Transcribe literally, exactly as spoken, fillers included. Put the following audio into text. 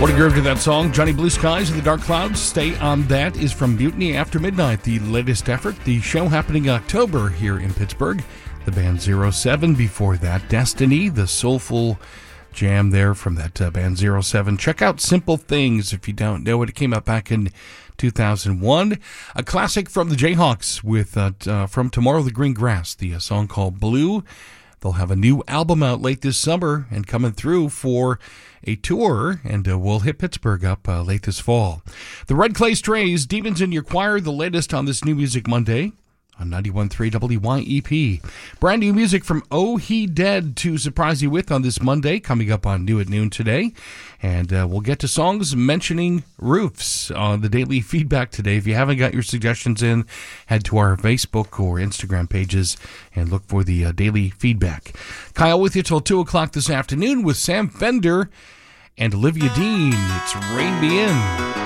What a groove to that song. Johnny Blue Skies and the Dark Clouds. Stay on That is from Mutiny After Midnight, the latest effort. The show happening in October here in Pittsburgh. The band Zero Seven. Before that, Destiny, the soulful jam there from that uh, band Zero Seven. Check out Simple Things if you don't know it. It came out back in two thousand one. A classic from the Jayhawks with uh, t- uh, From Tomorrow the Green Grass, the uh, song called Blue. They'll have a new album out late this summer and coming through for a tour, and uh, we'll hit Pittsburgh up uh, late this fall. The Red Clay Strays, Demons in Your Choir, the latest on this New Music Monday on ninety-one point three W Y E P. Brand new music from Oh He Dead to surprise you with on this Monday, coming up on New at Noon today. And uh, we'll get to songs mentioning roofs on the daily feedback today. If you haven't got your suggestions in, head to our Facebook or Instagram pages and look for the uh, daily feedback. Kyle with you till two o'clock this afternoon with Sam Fender and Olivia Dean. It's Rain Me In.